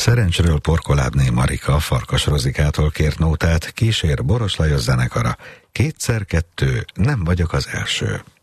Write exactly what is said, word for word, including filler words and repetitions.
Szerencsről Porkolábné Marika Farkas Rozikától kért nótát, kísér Boros Lajos zenekara. Kétszer kettő, nem vagyok az első.